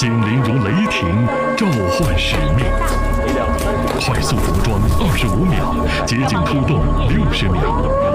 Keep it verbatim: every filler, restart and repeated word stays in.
精灵如雷霆，召唤使命。快速着装二十五秒，捷径出动六十秒。